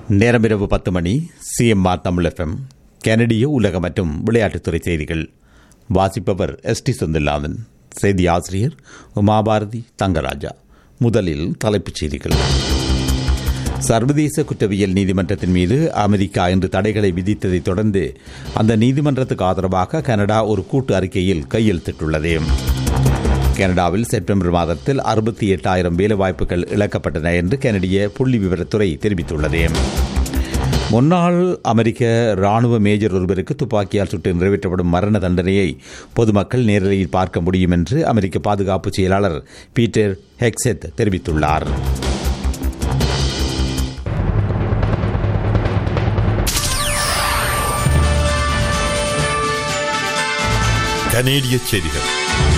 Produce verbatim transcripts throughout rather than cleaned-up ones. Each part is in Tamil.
நேரம் இரவு பத்து மணி. சிஎம்ஆர் தமிழ் எஃப்எம் கனடிய உலக மற்றும் விளையாட்டுத்துறை செய்திகள். வாசிப்பவர் எஸ் டி செந்தில்நாதன். செய்தி ஆசிரியர் உமாபாரதி தங்கராஜா. முதலில் தலைப்புச் செய்திகள். சர்வதேச குற்றவியல் நீதிமன்றத்தின் மீது அமெரிக்கா இன்று தடைகளை விதித்ததை தொடர்ந்து அந்த நீதிமன்றத்துக்கு ஆதரவாக கனடா ஒரு கூட்டு அறிக்கையில் கையெழுத்திட்டுள்ளது. கனடாவில் செப்டம்பர் மாதத்தில் அறுபத்தி எட்டாயிரம் வேலைவாய்ப்புகள் இழக்கப்பட்டன என்று கனடிய புள்ளி விவரத்துறை தெரிவித்துள்ளது. முன்னாள் அமெரிக்க ராணுவ மேஜர் ஒருவருக்கு துப்பாக்கியால் சுட்டு நிறைவேற்றப்படும் மரண தண்டனையை பொதுமக்கள் நேரலையில் பார்க்க முடியும் என்று அமெரிக்க பாதுகாப்பு செயலாளர் பீட்டர் ஹெக்செத் தெரிவித்துள்ளார். கனேடிய செய்திகள்.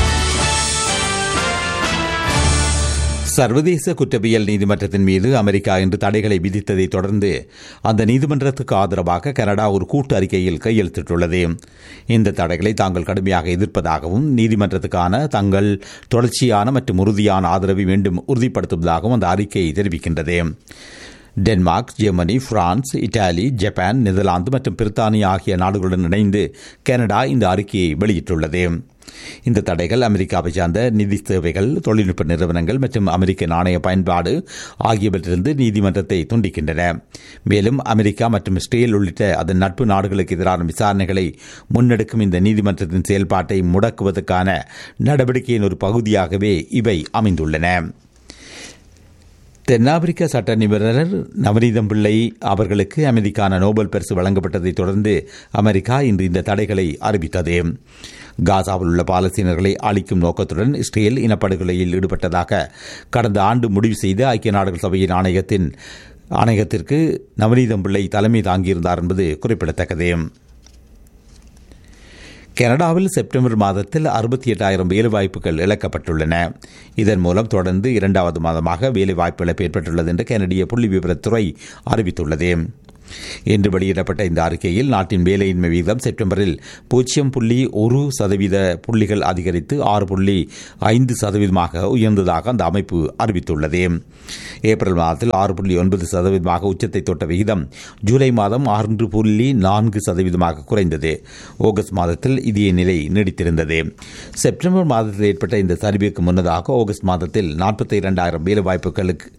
சர்வதேச குற்றவியல் நீதிமன்றத்தின் மீது அமெரிக்கா இன்று தடைகளை விதித்ததை தொடர்ந்து அந்த நீதிமன்றத்துக்கு ஆதரவாக கனடா ஒரு கூட்டு அறிக்கையில் கையெழுத்திட்டுள்ளது. இந்த தடைகளை தாங்கள் கடுமையாக எதிர்ப்பதாகவும் நீதிமன்றத்துக்கான தங்கள் தொடர்ச்சியான மற்றும் உறுதியான ஆதரவை மீண்டும் உறுதிப்படுத்துவதாகவும் அந்த அறிக்கை தெரிவிக்கின்றது. Denmark, Germany, France, Italy, Japan, Netherlands மற்றும் பிரித்தானியா ஆகிய நாடுகளுடன் இணைந்து கனடா இந்த அறிக்கையை வெளியிட்டுள்ளது. இந்த தடைகள் அமெரிக்காவை சார்ந்த நிதி சேவைகள், தொழில்நுட்ப நிறுவனங்கள் மற்றும் அமெரிக்க நாணய பயன்பாடு ஆகியவற்றிலிருந்து நீதிமன்றத்தை துண்டிக்கின்றன. மேலும் அமெரிக்கா மற்றும் இஸ்ரேல் உள்ளிட்ட அதன் நட்பு நாடுகளுக்கு எதிரான விசாரணைகளை முன்னெடுக்கும் இந்த நீதிமன்றத்தின் செயல்பாட்டை முடக்குவதற்கான நடவடிக்கையின் ஒரு பகுதியாகவே இவை அமைந்துள்ளன. தென்னாப்பிரிக்க சட்ட நிபுணர் நவநீதம் பிள்ளை அவர்களுக்கு அமைதிக்கான நோபல் பரிசு வழங்கப்பட்டதை தொடர்ந்து அமெரிக்கா இன்று இந்த தடைகளை அறிவித்தது. காசாவில் உள்ள பாலஸ்தீனர்களை அழிக்கும் நோக்கத்துடன் இஸ்ரேல் இனப்படுகொலையில் ஈடுபட்டதாக கடந்த ஆண்டு முடிவு செய்த ஐக்கிய நாடுகள் சபையின் ஆணையத்தின் ஆணையத்திற்கு நவநீதம் பிள்ளை தலைமை தாங்கியிருந்தார் என்பது குறிப்பிடத்தக்கது. கனடாவில் செப்டம்பர் மாதத்தில் அறுபத்தி எட்டாயிரம் வேலைவாய்ப்புகள் இழக்கப்பட்டுள்ளன. இதன் மூலம் தொடர்ந்து இரண்டாவது மாதமாக வேலைவாய்ப்பு இழப்பு ஏற்பட்டுள்ளது என்று கனடிய புள்ளி விவரத்துறை அறிவித்துள்ளது. இன்று வெளியிடப்பட்ட இந்த அறிக்கையில் நாட்டின் வேலையின்மை வீதம் செப்டம்பரில் பூஜ்ஜியம் புள்ளி ஒரு சதவீத புள்ளிகள் அதிகரித்து ஆறு புள்ளி ஐந்து சதவீதமாக உயர்ந்ததாக அந்த அமைப்பு அறிவித்துள்ளது. ஏப்ரல் மாதத்தில் ஆறு புள்ளி ஒன்பது சதவீதமாக உச்சத்தை தொட்ட விகிதம் ஜூலை மாதம் ஆறு புள்ளி நான்கு சதவீதமாக குறைந்தது. ஆகஸ்ட் மாதத்தில் இதே நிலை நீடித்திருந்தது. செப்டம்பர் மாதத்தில் ஏற்பட்ட இந்த சரிவுக்கு முன்னதாக ஆகஸ்ட் மாதத்தில் நாற்பத்தி இரண்டாயிரம் வேலைவாய்ப்புகளுக்கு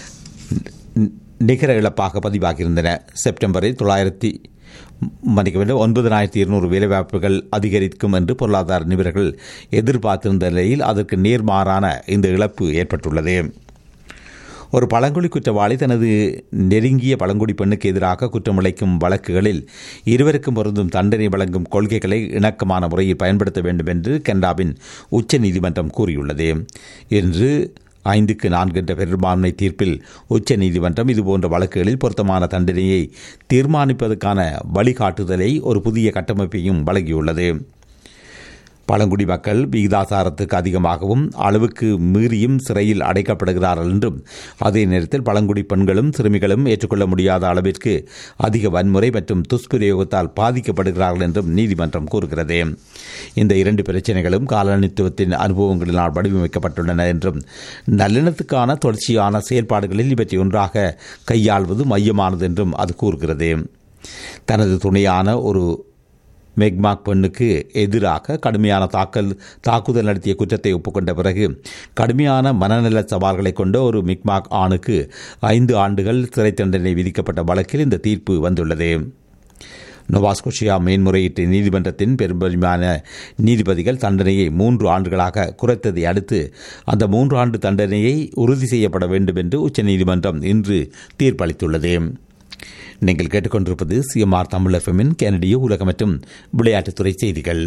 நிகர இழப்பாக பதிவாகியிருந்தன. செப்டம்பரில் தொள்ளாயிரத்தி மணிக்கு ஒன்பதாயிரத்தி இருநூறு வேலைவாய்ப்புகள் அதிகரிக்கும் என்று பொருளாதார நிபுணர்கள் எதிர்பார்த்திருந்த நிலையில் அதற்கு நேர்மாறான இந்த இழப்பு ஏற்பட்டுள்ளது. ஒரு பழங்குடி குற்றவாளி தனது நெருங்கிய பழங்குடி பெண்ணுக்கு எதிராக குற்றமிழைக்கும் வழக்குகளில் இருவருக்கும் பொருந்தும் தண்டனை வழங்கும் கொள்கைகளை இணக்கமான முறையில் பயன்படுத்த வேண்டும் என்று கனடாவின் உச்ச நீதிமன்றம் கூறியுள்ளது. இன்று ஐந்துக்கு நான்கு என்ற பெரும்பான்மை தீர்ப்பில் உச்ச நீதிமன்றம் இதுபோன்ற வழக்குகளில் பொருத்தமான தண்டனையை தீர்மானிப்பதற்கான வழிகாட்டுதலை ஒரு புதிய கட்டமைப்பையும் வழங்கியுள்ளது. பழங்குடி மக்கள் விகிதாசாரத்துக்கு அதிகமாகவும் அளவுக்கு மீறியும் சிறையில் அடைக்கப்படுகிறார்கள் என்றும் அதே நேரத்தில் பழங்குடி பெண்களும் சிறுமிகளும் ஏற்றுக்கொள்ள முடியாத அளவிற்கு அதிக வன்முறை மற்றும் துஷ்பிரயோகத்தால் பாதிக்கப்படுகிறார்கள் என்றும் நீதிமன்றம் கூறுகிறது. இந்த இரண்டு பிரச்சினைகளும் காலனித்துவத்தின் அனுபவங்களினால் வடிவமைக்கப்பட்டுள்ளன என்றும் நல்லெண்ணத்துக்கான தொடர்ச்சியான செயல்பாடுகளில் இவற்றை ஒன்றாக கையாள்வது மையமானது என்றும் அது கூறுகிறது. தனது துணையான ஒரு மெக்மாக் பெண்ணுக்கு எதிராக கடுமையான தாக்கல் தாக்குதல் நடத்திய குற்றத்தை ஒப்புக்கொண்ட பிறகு கடுமையான மனநல சவால்களை கொண்ட ஒரு மிக்மாக் ஆணுக்கு ஐந்து ஆண்டுகள் சிறை தண்டனை விதிக்கப்பட்ட வழக்கில் இந்த தீர்ப்பு வந்துள்ளது. நோவாஸ்கோஷியா மேன்முறையீட்டு நீதிமன்றத்தின் பெரும்பான்மையான நீதிபதிகள் தண்டனையை மூன்று ஆண்டுகளாக குறைத்ததை அடுத்து அந்த மூன்று ஆண்டு தண்டனையை உறுதி செய்யப்பட வேண்டும் என்று உச்சநீதிமன்றம் இன்று தீர்ப்பளித்துள்ளது. நீங்கள் கேட்டுக்கொண்டிருப்பது சிஎம்ஆர் தமிழ் எஃப்எம்மின் கனடிய உலக மற்றும் விளையாட்டுத்துறை செய்திகள்.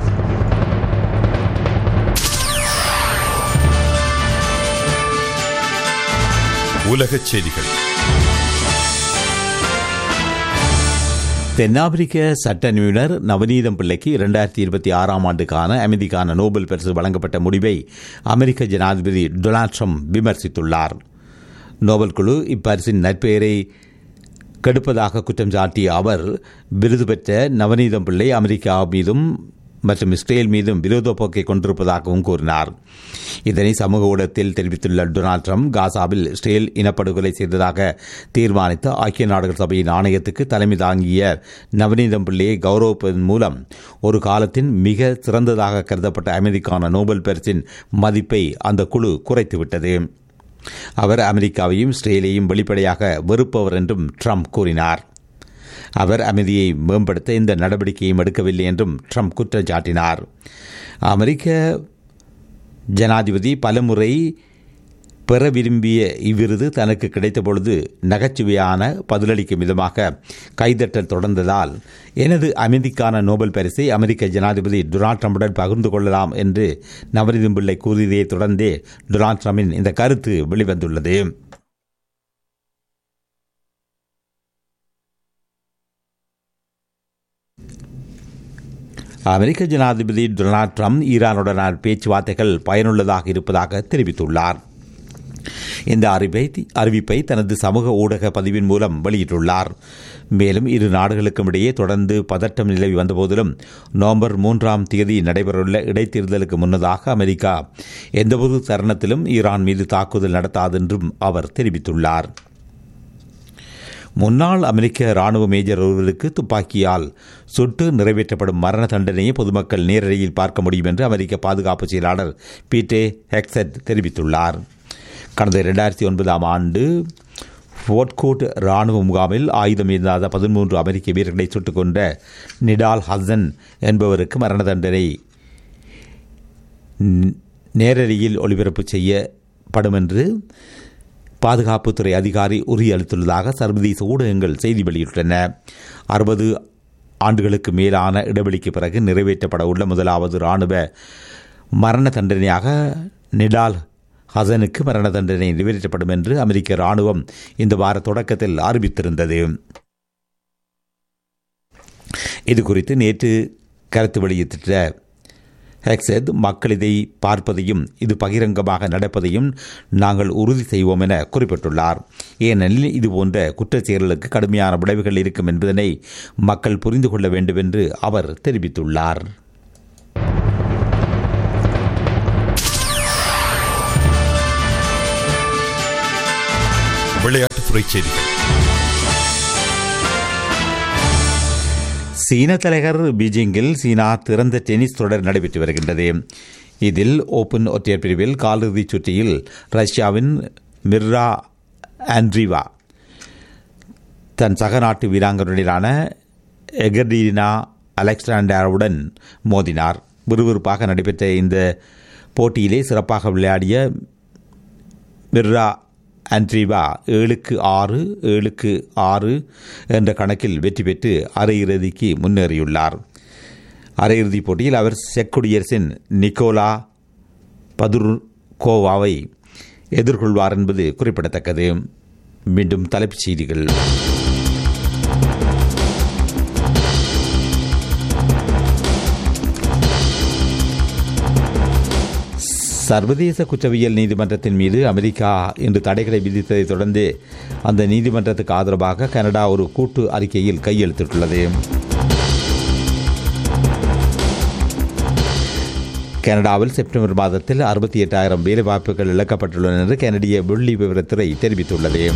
உலகச் செய்திகள். தென்னாப்பிரிக்க சட்ட நிபுணர் நவநீதம் பிள்ளைக்கு இரண்டாயிரத்தி இருபத்தி ஆறாம் ஆண்டுக்கான அமைதிக்கான நோபல் பரிசு வழங்கப்பட்ட முடிவை அமெரிக்க ஜனாதிபதி டொனால்ட் ட்ரம்ப் விமர்சித்துள்ளார். நோபல் குழு இப்பரிசின் நற்பெயரை கெடுப்பதாக குற்றம் சாட்டிய அவர் விருது பெற்ற நவநீதம் பிள்ளை அமெரிக்கா மீதும் மற்றும் இஸ்ரேல் மீதும் விரோத போக்கை கொண்டிருப்பதாகவும் கூறினார். இதனை சமூக ஊடகத்தில் தெரிவித்துள்ள டொனால்ட் ட்ரம்ப், காசாவில் இஸ்ரேல் இனப்படுகொலை செய்ததாக தீர்மானித்த ஐக்கிய நாடுகள் சபையின் ஆணையத்துக்கு தலைமை தாங்கிய நவநீதம் பிள்ளையை கௌரவிப்பதன் மூலம் ஒரு காலத்தின் மிக சிறந்ததாக கருதப்பட்ட அமைதிக்கான நோபல் பரிசின் மதிப்பை அந்த குழு குறைத்துவிட்டது. அவர் அமெரிக்காவையும் இஸ்ரேலையும் வெளிப்படையாக வெறுப்பவர் என்றும் ட்ரம்ப் கூறினார். அவர் அமைதியை மேம்படுத்த இந்த நடவடிக்கையும் எடுக்கவில்லை என்றும் ட்ரம்ப் குற்றம் சாட்டினார். அமெரிக்க ஜனாதிபதி பலமுறை பெற விரும்பிய இவ்விருது தனக்கு கிடைத்தபொழுது நகைச்சுவையான பதிலளிக்கும் விதமாக கைதட்டல் தொடர்ந்ததால் எனது அமைதிக்கான நோபல் பரிசை அமெரிக்க ஜனாதிபதி டொனால்ட் ட்ரம்புடன் பகிர்ந்து கொள்ளலாம் என்று நவநீதம் பிள்ளை கூறியதை தொடர்ந்தே டொனால்ட் ட்ரம்பின் இந்த கருத்து வெளிவந்துள்ளது. அமெரிக்க ஜனாதிபதி டொனால்ட் ட்ரம்ப் ஈரானுடனான பேச்சுவார்த்தைகள் பயனுள்ளதாக இருப்பதாக தெரிவித்துள்ளார். இந்த அறிவை அறிவிப்பை தனது சமூக ஊடக பதிவின் மூலம் வெளியிட்டுள்ளார். மேலும் இரு நாடுகளுக்கும் இடையே தொடர்ந்து பதட்டம் நிலவி வந்தபோதிலும் நவம்பர் மூன்றாம் தேதி நடைபெறவுள்ள இடைத்தேர்தலுக்கு முன்னதாக அமெரிக்கா எந்தவொரு தருணத்திலும் ஈரான் மீது தாக்குதல் நடத்தாது என்றும் அவர் தெரிவித்துள்ளார். முன்னாள் அமெரிக்க ராணுவ மேஜர் ஒருவருக்கு துப்பாக்கியால் சுட்டு நிறைவேற்றப்படும் மரண தண்டனையை பொதுமக்கள் நேரடியில் பார்க்க முடியும் என்று அமெரிக்க பாதுகாப்பு செயலாளர் பீட்டே ஹெக்ஸட் தெரிவித்துள்ளார். கடந்த இரண்டாயிரத்தி ஒன்பதாம் ஆண்டு ஃபோர்ட்கோட் ராணுவ முகாமில் ஆயுதம் இல்லாத பதிமூன்று அமெரிக்க வீரர்களை சுட்டுக் கொண்ட நிடால் ஹசன் என்பவருக்கு மரண தண்டனை நேரடியில் ஒளிபரப்பு செய்யப்படும் என்று பாதுகாப்புத்துறை அதிகாரி உறுதியளித்துள்ளதாக சர்வதேச ஊடகங்கள் செய்தி வெளியிட்டுள்ளன. அறுபது ஆண்டுகளுக்கு மேலான இடைவெளிக்கு பிறகு நிறைவேற்றப்பட உள்ள முதலாவது இராணுவ மரண தண்டனையாக நிடால் ஹசனுக்கு மரண தண்டனை நிறைவேற்றப்படும் என்று அமெரிக்க இராணுவம் இந்த வார தொடக்கத்தில் அறிவித்திருந்தது. இதுகுறித்து நேற்று கருத்து வெளியிட்ட ஹெக்ஸட், மக்கள் இதை பார்ப்பதையும் இது பகிரங்கமாக நடப்பதையும் நாங்கள் உறுதி செய்வோம் என குறிப்பிட்டுள்ளார். ஏனெனில் இதுபோன்ற குற்றச் செயல்களுக்கு கடுமையான விளைவுகள் இருக்கும் என்பதனை மக்கள் புரிந்து கொள்ள வேண்டும் என்று அவர் தெரிவித்துள்ளார். விளையாட்டுத்துறை செய்திகள். சீன தலைநகர் பீஜிங்கில் சீனா திறந்த டென்னிஸ் தொடர் நடைபெற்று வருகின்றது. இதில் ஓபன் ஒற்றையர் பிரிவில் காலிறுதிச் சுற்றில் ரஷ்யாவின் மிர்ரா ஆண்ட்ரீவா தன் சக நாட்டு வீராங்கனையான எகடீனா அலெக்சாண்டராவுடன் மோதினார். விறுவிறுப்பாக நடைபெற்ற இந்த போட்டியிலே சிறப்பாக விளையாடிய மிர்ரா ஆண்ட்ரீவா ஏழுக்கு ஆறு ஏழுக்கு ஆறு என்ற கணக்கில் வெற்றி பெற்று அரையிறுதிக்கு முன்னேறியுள்ளார். அரையிறுதிப் போட்டியில் அவர் செக் குடியரசின் நிக்கோலா பதுர்கோவாவை எதிர்கொள்வார் என்பது குறிப்பிடத்தக்கது. மீண்டும் தலைப்புச் செய்திகள். சர்வதேச குற்றவியல் நீதிமன்றத்தின் மீது அமெரிக்கா இன்று தடைகளை விதித்ததை தொடர்ந்து அந்த நீதிமன்றத்துக்கு ஆதரவாக கனடா ஒரு கூட்டு அறிக்கையில் கையெழுத்திட்டுள்ளது. கனடாவில் செப்டம்பர் மாதத்தில் அறுபத்தி எட்டாயிரம் வேலைவாய்ப்புகள் இழக்கப்பட்டுள்ளன என்று கனடிய வெள்ளி விவரத்துறை தெரிவித்துள்ளது.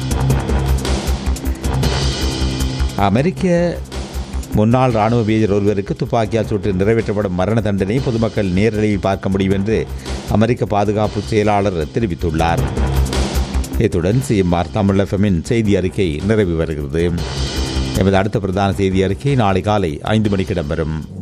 அமெரிக்க முன்னாள் ராணுவ வீரர் ஒருவருக்கு துப்பாக்கியால் சுட்டு நிறைவேற்றப்படும் மரண தண்டனை பொதுமக்கள் நேரடியில் பார்க்க முடியும் என்று அமெரிக்க பாதுகாப்பு செயலாளர் தெரிவித்துள்ளார். இத்துடன் சிஎம்ஆர் தமிழ் எஃப்எம்மின் செய்தி அறிக்கை நிறைவு வருகிறது. எமது அடுத்த பிரதான செய்தி அறிக்கை நாளை காலை ஐந்து மணிக்கு இடம்பெறும்.